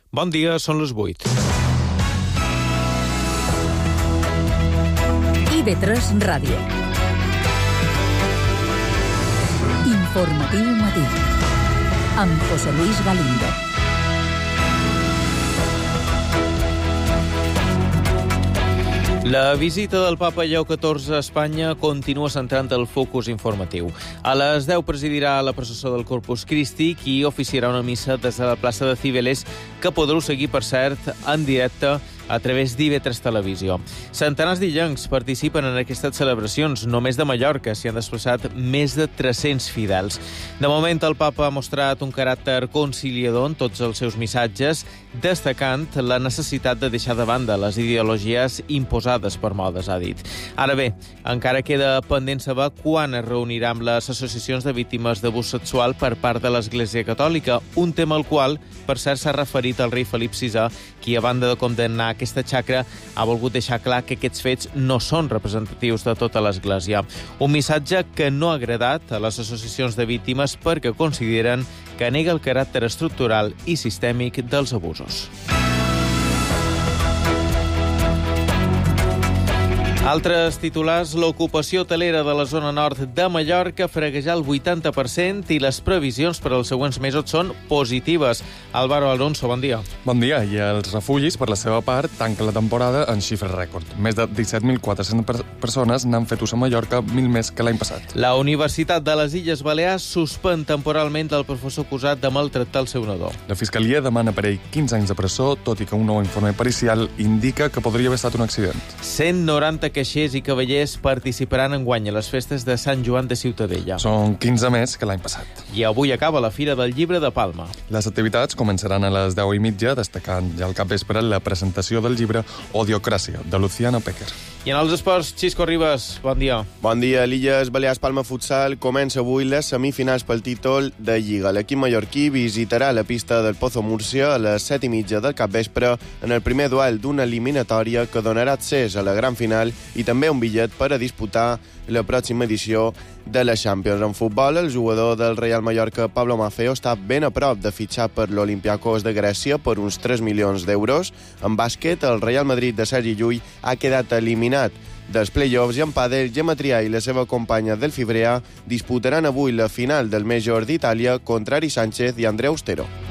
Bon dia, són les 8. IB3 Ràdio. Informatiu matí. Amb José Luis Galindo. La visita del papa Lleó XIV a Espanya continua centrant el focus informatiu. A les 10 presidirà la processó del Corpus Christi, qui oficiarà una missa des de la plaça de Cibeles, que podreu seguir, per cert, en directe a través d'IB3 Televisió. Centenars d'illencs participen en aquestes celebracions. Només de Mallorca s'hi han desplaçat més de 300 fidels. De moment, el papa ha mostrat un caràcter conciliador en tots els seus missatges, destacant la necessitat de deixar de banda les ideologies imposades per modes, ha dit. Ara bé, encara queda pendent saber quan es reunirà amb les associacions de víctimes d'abús sexual per part de l'Església Catòlica, un tema al qual, per cert, s'ha referit el rei Felip VI, qui, a banda de condemnar aquesta xacra, ha volgut deixar clar que aquests fets no són representatius de tota l'Església. Un missatge que no ha agradat a les associacions de víctimes perquè consideren que nega el caràcter estructural i sistèmic dels abusos. Altres titulars: l'ocupació hotelera de la zona nord de Mallorca freguejà el 80% i les previsions per als següents mesos són positives. Álvaro Alonso, bon dia. Bon dia. I els refugis, per la seva part, tanquen la temporada en xifres rècord. Més de 17.400 persones n'han fet ús a Mallorca, 1.000 més que l'any passat. La Universitat de les Illes Balears suspèn temporalment el professor acusat de maltractar el seu nadó. La Fiscalia demana per ell 15 anys de presó, tot i que un nou informe pericial indica que podria haver estat un accident. 190 caixers i cavallers participaran enguany a les festes de Sant Joan de Ciutadella. Són 15 més que l'any passat. I avui acaba la Fira del Llibre de Palma. Les activitats començaran a les 10:30, destacant ja al capvespre la presentació del llibre Odiocràcia, de Luciano Pecker. I en els esports, Xisco Ribas, bon dia. Bon dia. L'Illes Balears Palma Futsal comença avui les semifinals pel títol de Lliga. L'equip mallorquí visitarà la pista del Pozo Múrcia a les 7:30 del capvespre en el primer duel d'una eliminatòria que donarà accés a la gran final i també un bitllet per a disputar la pròxima edició de la Champions. En futbol, el jugador del Real Mallorca, Pablo Maffeo, està ben a prop de fitxar per l'Olympiacos de Grècia per uns 3 milions d'euros. En bàsquet, el Real Madrid de Sergi Llull ha quedat eliminat dels play-offs i en pàdel, Gemma Trià i la seva companya Delphi Brea disputaran avui la final del Major d'Itàlia contra Ari Sánchez i Andrea Austero.